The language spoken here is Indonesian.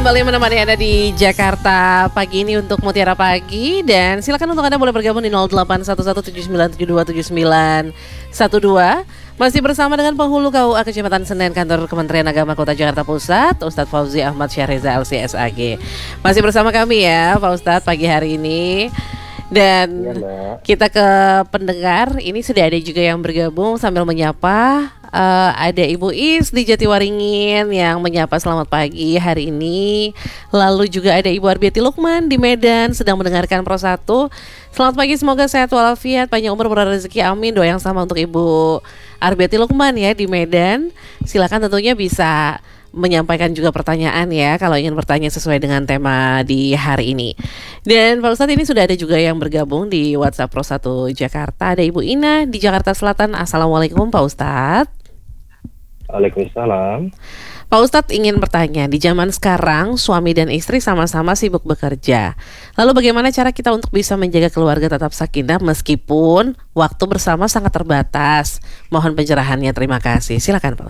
kembali menemani Anda di Jakarta pagi ini untuk Mutiara Pagi. Dan silakan untuk Anda boleh bergabung di 081179727912. Masih bersama dengan penghulu KUA Kecamatan Senen Kantor Kementerian Agama Kota Jakarta Pusat, Ustadz Fauzi Ahmad Syahriza LCSAG. Masih bersama kami ya Pak Ustadz pagi hari ini. Dan kita ke pendengar, ini sudah ada juga yang bergabung sambil menyapa. Ada Ibu Is di Jatiwaringin yang menyapa selamat pagi hari ini. Lalu juga ada Ibu Arbiati Lukman di Medan sedang mendengarkan Pro 1. Selamat pagi, semoga sehat walafiat, panjang umur berrezeki, amin. Doa yang sama untuk Ibu Arbiati Lukman ya di Medan. Silakan tentunya bisa menyampaikan juga pertanyaan ya kalau ingin bertanya sesuai dengan tema di hari ini. Dan Pak Ustadz, ini sudah ada juga yang bergabung di WhatsApp Pro 1 Jakarta. Ada Ibu Ina di Jakarta Selatan. Assalamualaikum Pak Ustadz. Waalaikumsalam. Pak Ustadz ingin bertanya, di zaman sekarang suami dan istri sama-sama sibuk bekerja. Lalu bagaimana cara kita untuk bisa menjaga keluarga tetap sakinah meskipun waktu bersama sangat terbatas? Mohon pencerahannya, terima kasih. Silakan Pak Ustadz.